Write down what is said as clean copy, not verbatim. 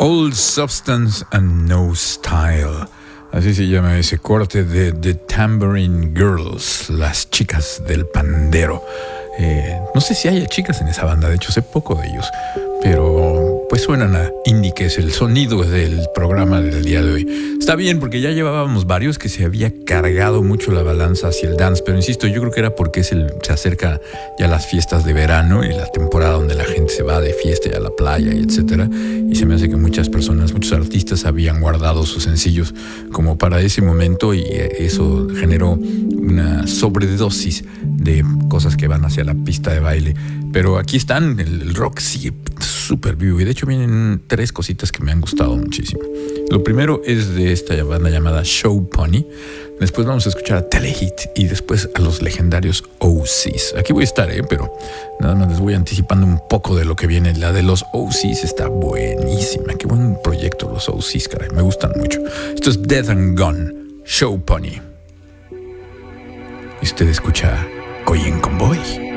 Old Substance and No Style. Así se llama ese corte de The Tambourine Girls, las chicas del pandero. No sé si haya chicas en esa banda, de hecho sé poco de ellos, pero pues suenan a indie, que es el sonido del programa del día de hoy. Está bien, porque ya llevábamos varios que se había cargado mucho la balanza hacia el dance, pero insisto, yo creo que era porque se acerca ya las fiestas de verano y la temporada donde la gente se va de fiesta y a la playa y etcétera, y se me hace que muchas personas, muchos artistas habían guardado sus sencillos como para ese momento, y eso generó una sobredosis de cosas que van hacia la pista de baile. Pero aquí están, el rock sigue súper vivo, y de hecho vienen 3 cositas que me han gustado muchísimo. Lo primero es de esta banda llamada Show Pony. Después vamos a escuchar a Telehit y después a los legendarios OCs. Aquí voy a estar, pero nada más les voy anticipando un poco de lo que viene. La de los OCs está buenísima. Qué buen proyecto los OCs, caray. Me gustan mucho. Esto es Death and Gone, Show Pony. Y usted escucha Coyen Convoy.